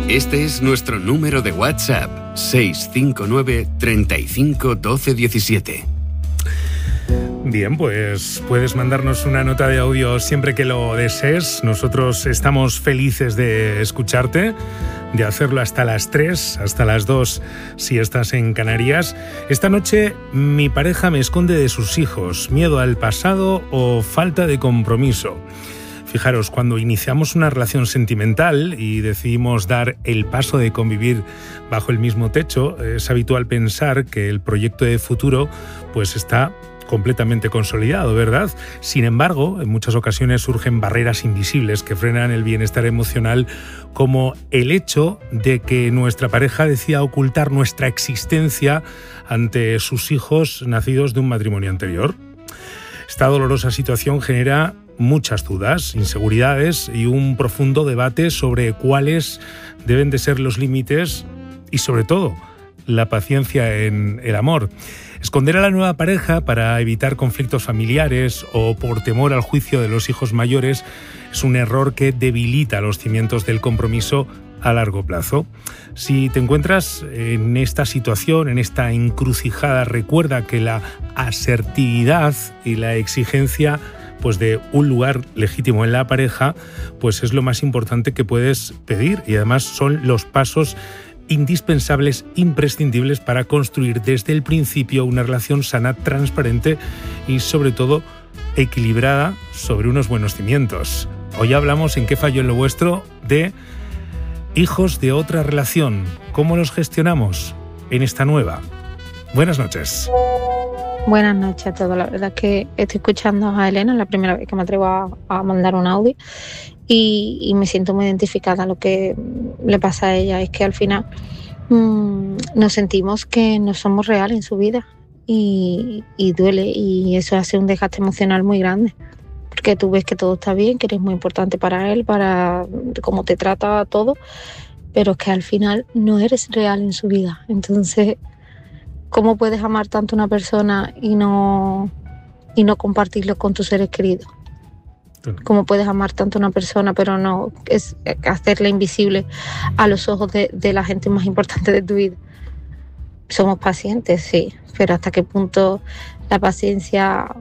Este es nuestro número de WhatsApp, 659 35 12 17. Bien, pues puedes mandarnos una nota de audio siempre que lo desees. Nosotros estamos felices de escucharte, de hacerlo hasta las 3, hasta las 2 si estás en Canarias. Esta noche mi pareja me esconde de sus hijos, miedo al pasado o falta de compromiso. Fijaros, cuando iniciamos una relación sentimental y decidimos dar el paso de convivir bajo el mismo techo, es habitual pensar que el proyecto de futuro pues está completamente consolidado, ¿verdad? Sin embargo, en muchas ocasiones surgen barreras invisibles que frenan el bienestar emocional, como el hecho de que nuestra pareja decida ocultar nuestra existencia ante sus hijos nacidos de un matrimonio anterior. Esta dolorosa situación genera muchas dudas, inseguridades y un profundo debate sobre cuáles deben de ser los límites y, sobre todo, la paciencia en el amor. Esconder a la nueva pareja para evitar conflictos familiares o por temor al juicio de los hijos mayores es un error que debilita los cimientos del compromiso a largo plazo. Si te encuentras en esta situación, en esta encrucijada, recuerda que la asertividad y la exigencia pues de un lugar legítimo en la pareja pues es lo más importante que puedes pedir, y además son los pasos indispensables, imprescindibles para construir desde el principio una relación sana, transparente y sobre todo equilibrada sobre unos buenos cimientos. Hoy hablamos en ¿Qué falló en lo vuestro? De hijos de otra relación. ¿Cómo los gestionamos en esta nueva? Buenas noches. Buenas noches a todos. La verdad es que estoy escuchando a Elena, es la primera vez que me atrevo a mandar un audio y me siento muy identificada. Lo que le pasa a ella es que al final nos sentimos que no somos reales en su vida y duele, y eso hace un desgaste emocional muy grande, porque tú ves que todo está bien, que eres muy importante para él, para cómo te trata todo, pero es que al final no eres real en su vida. Entonces, ¿cómo puedes amar tanto a una persona y no compartirlo con tus seres queridos? ¿Cómo puedes amar tanto a una persona pero no es hacerla invisible a los ojos de la gente más importante de tu vida? Somos pacientes, sí, pero ¿hasta qué punto la paciencia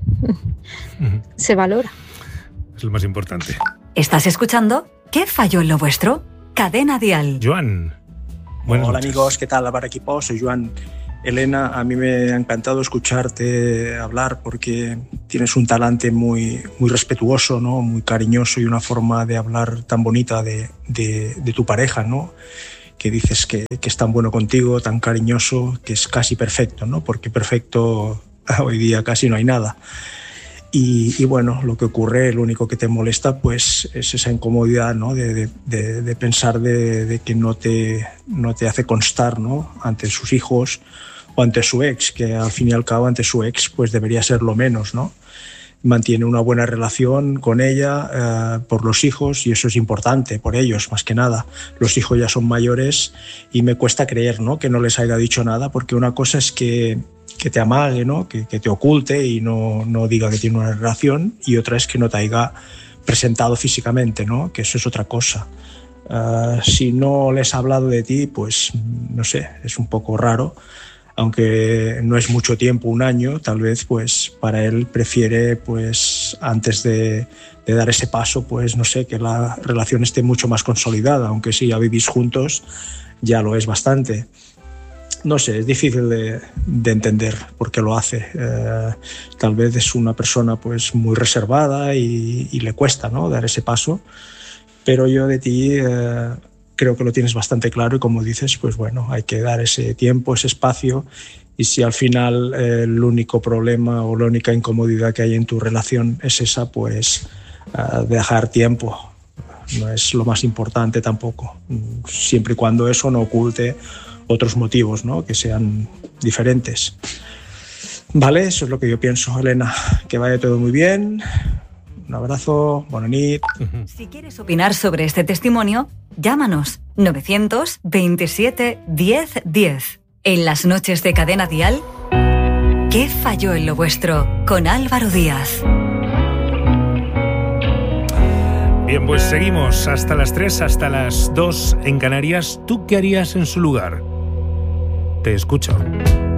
se valora? Es lo más importante. ¿Estás escuchando? ¿Qué falló en lo vuestro? Cadena Dial. Joan. Hola noches. Amigos, ¿qué tal? Alvar Equipo, soy Joan. Elena, a mí me ha encantado escucharte hablar porque tienes un talante muy respetuoso, ¿no? Muy cariñoso, y una forma de hablar tan bonita de tu pareja, ¿no? Que dices que es tan bueno contigo, tan cariñoso, que es casi perfecto, ¿no? Porque perfecto hoy día casi no hay nada. Y bueno, lo que ocurre, lo único que te molesta pues es esa incomodidad, ¿no? de pensar de que no te hace constar, ¿no? Ante sus hijos o ante su ex, que al fin y al cabo ante su ex pues debería ser lo menos, ¿no? Mantiene una buena relación con ella por los hijos, y eso es importante por ellos más que nada. Los hijos ya son mayores y me cuesta creer, ¿no? Que no les haya dicho nada, porque una cosa es que te amague, ¿no? Que te oculte y no diga que tiene una relación, y otra es que no te haya presentado físicamente, ¿no? Que eso es otra cosa. Si no les ha hablado de ti, pues no sé, es un poco raro, aunque no es mucho tiempo, un año, tal vez pues para él prefiere pues antes de dar ese paso, pues no sé, que la relación esté mucho más consolidada, aunque si ya vivís juntos ya lo es bastante. No sé, es difícil de entender por qué lo hace. Tal vez es una persona pues muy reservada y le cuesta, ¿no? Dar ese paso, pero yo de ti creo que lo tienes bastante claro, y como dices, pues bueno, hay que dar ese tiempo, ese espacio, y si al final el único problema o la única incomodidad que hay en tu relación es esa, pues dejar tiempo. No es lo más importante tampoco, siempre y cuando eso no oculte otros motivos, ¿no? Que sean diferentes. Vale, eso es lo que yo pienso, Elena. Que vaya todo muy bien. Un abrazo, buena nit. Si quieres opinar sobre este testimonio, llámanos 927 10 10. En las noches de Cadena Dial, ¿qué falló en lo vuestro? Con Álvaro Díaz. Bien, pues seguimos hasta las 3, hasta las 2 en Canarias. ¿Tú qué harías en su lugar? Te escucho.